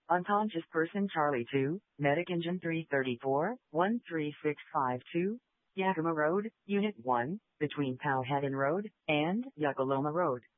Unconscious person Charlie 2, Medic Engine 334, 13652, Yakima Road, Unit 1, between Powhatan Road and Yakaloma Road.